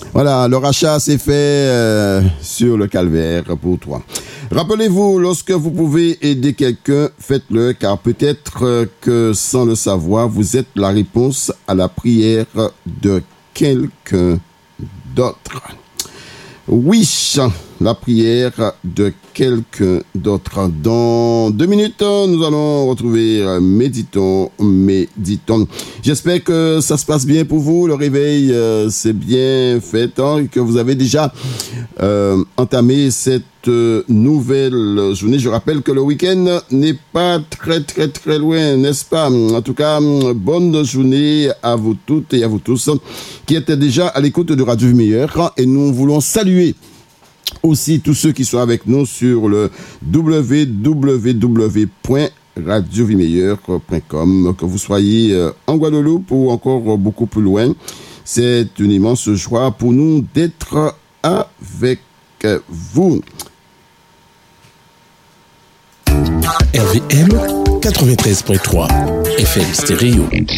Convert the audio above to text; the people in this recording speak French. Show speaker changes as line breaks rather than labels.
Voilà, le rachat s'est fait sur le calvaire pour toi. Rappelez-vous, lorsque vous pouvez aider quelqu'un, faites-le, car peut-être que sans le savoir, vous êtes la réponse à la prière de quelqu'un d'autre. Oui, la prière de quelqu'un d'autre. Dans 2 minutes, nous allons retrouver Méditons. J'espère que ça se passe bien pour vous. Le réveil s'est bien fait et que vous avez déjà entamé cette nouvelle journée. Je rappelle que le week-end n'est pas très loin, n'est-ce pas? En tout cas, bonne journée à vous toutes et à vous tous qui êtes déjà à l'écoute de Radio Vie Meilleure, et nous voulons saluer aussi tous ceux qui sont avec nous sur le www.radiovimeilleure.com, que vous soyez en Guadeloupe ou encore beaucoup plus loin. C'est une immense joie pour nous d'être avec vous.
RVM 93.3 FM Stéréo.